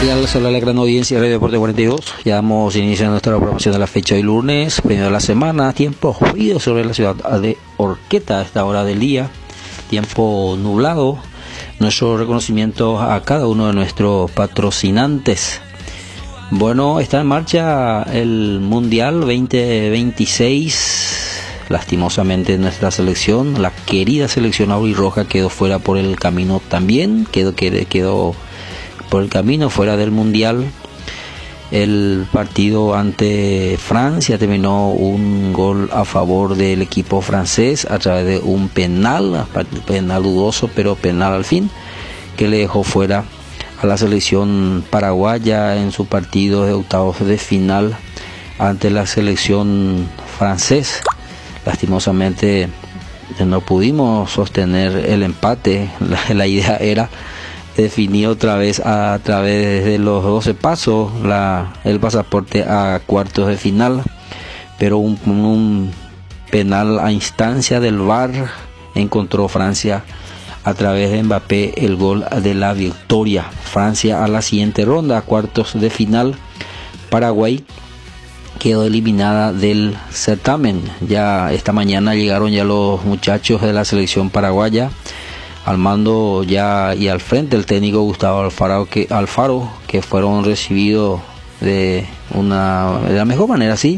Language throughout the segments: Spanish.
Cordial saludo a la gran audiencia de Radio Deporte 42. Ya damos inicio a nuestra programación de la fecha de lunes, primero de la semana. Tiempo frío sobre la ciudad de Horqueta a esta hora del día. Tiempo nublado. Nuestro reconocimiento a cada uno de nuestros patrocinantes. Bueno, está en marcha el Mundial 2026. Lastimosamente nuestra selección, la querida selección auriroja, quedó fuera por el camino también. Quedó por el camino fuera del Mundial. El partido ante Francia terminó un gol a favor del equipo francés a través de un penal dudoso, pero penal al fin, que le dejó fuera a la selección paraguaya en su partido de octavos de final ante la selección francesa. Lastimosamente no pudimos sostener el empate. La idea era definir otra vez a través de los 12 pasos el pasaporte a cuartos de final, pero un penal a instancia del VAR encontró Francia a través de Mbappé el gol de la victoria. Francia a la siguiente ronda, a cuartos de final. Paraguay quedó eliminada del certamen. Ya esta mañana llegaron ya los muchachos de la selección paraguaya al mando ya y al frente el técnico Gustavo Alfaro, que fueron recibidos de la mejor manera, sí,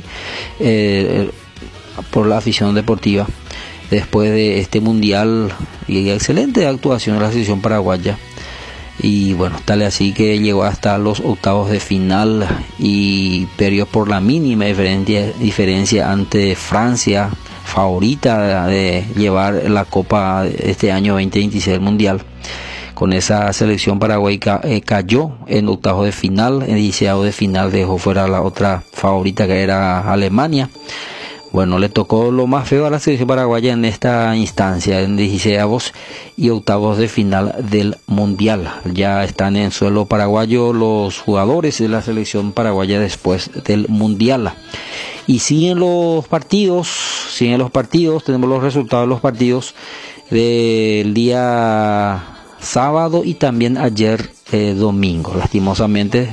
por la afición deportiva después de este mundial y excelente actuación de la selección paraguaya. Y bueno, tal así que llegó hasta los octavos de final y perdió por la mínima diferencia ante Francia, favorita de llevar la Copa este año 2026 del Mundial. Con esa selección paraguaya cayó en octavos de final. En 16 de final dejó fuera a la otra favorita, que era Alemania. Bueno, le tocó lo más feo a la selección paraguaya en esta instancia, en 16avos y octavos de final del Mundial. Ya están en suelo paraguayo los jugadores de la selección paraguaya después del Mundial. Y siguen los partidos, tenemos los resultados de los partidos del día sábado y también ayer domingo. Lastimosamente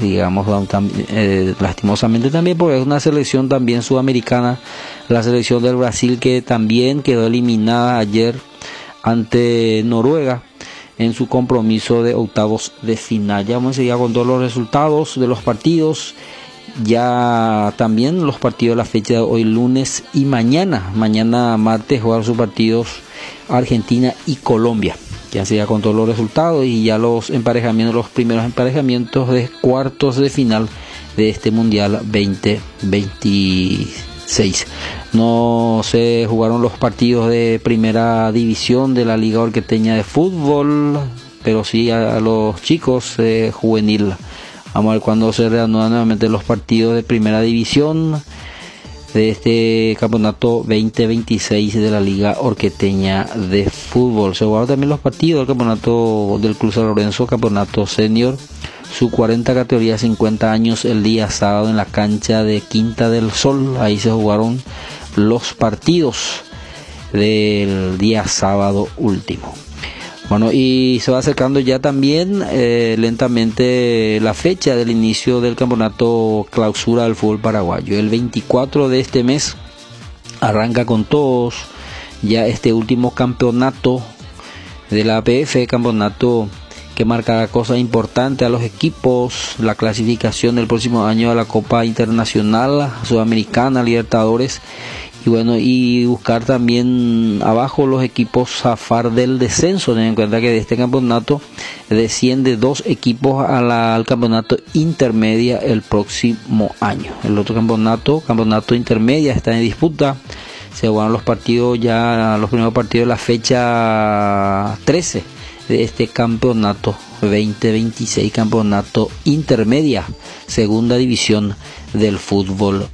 también, porque es una selección también sudamericana, la selección del Brasil, que también quedó eliminada ayer ante Noruega en su compromiso de octavos de final. Ya vamos a seguir con todos los resultados de los partidos. Ya también los partidos de la fecha de hoy lunes y mañana martes juegan sus partidos Argentina y Colombia. Ya se con todos los resultados y ya los primeros emparejamientos de cuartos de final de este Mundial 2026. No se jugaron los partidos de primera división de la Liga Horqueteña de Fútbol, pero sí a los chicos juvenil. Vamos a ver cuándo se reanudan nuevamente los partidos de primera división de este campeonato 2026 de la Liga Horqueteña de Fútbol. Se jugaron también los partidos del campeonato del Club San Lorenzo, campeonato senior, su 40 categoría 50 años, el día sábado en la cancha de Quinta del Sol. Ahí se jugaron los partidos del día sábado último. Bueno, y se va acercando ya también lentamente la fecha del inicio del campeonato clausura del fútbol paraguayo. El 24 de este mes arranca con todos ya este último campeonato de la APF, campeonato que marcará cosas importantes a los equipos, la clasificación del próximo año a la Copa Internacional, Sudamericana, Libertadores. Y bueno, y buscar también abajo los equipos zafar del descenso. Ten en cuenta que de este campeonato desciende 2 equipos al campeonato intermedia el próximo año. El otro campeonato intermedia, está en disputa. Se jugaron los primeros partidos de la fecha 13 de este campeonato 2026, campeonato intermedia, segunda división del fútbol